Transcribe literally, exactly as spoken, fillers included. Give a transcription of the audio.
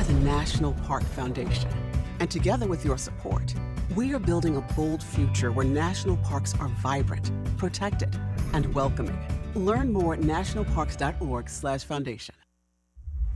the National Park Foundation. And together with your support, we are building a bold future where national parks are vibrant, protected, and welcoming. Learn more at nationalparks dot org slash foundation.